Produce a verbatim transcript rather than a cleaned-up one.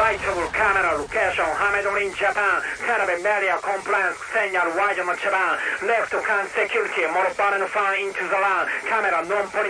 Flightable camera location Hamedon in Japan. Cannabis media compliance signal wide on Japan. Left can security more burn fan into the land. Camera non